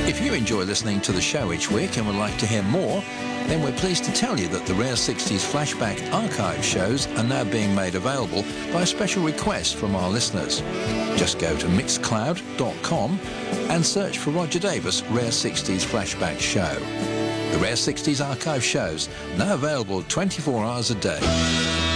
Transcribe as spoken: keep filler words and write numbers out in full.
If you enjoy listening to the show each week and would like to hear more, then we're pleased to tell you that the Rare sixties Flashback archive shows are now being made available by a special request from our listeners. Just go to mixcloud dot com and search for Roger Davis Rare sixties Flashback Show. The Rare sixties archive shows, now available twenty-four hours a day.